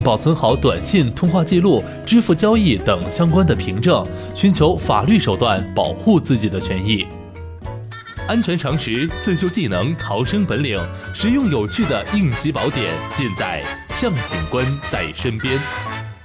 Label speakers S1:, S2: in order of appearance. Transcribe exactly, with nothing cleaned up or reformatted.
S1: 保存好短信、通话记录、支付交易等相关的凭证，寻求法律手段保护自己的权益。安全常识、自救技能、逃生本领，实用有趣的应急宝典，尽在向警官在身边。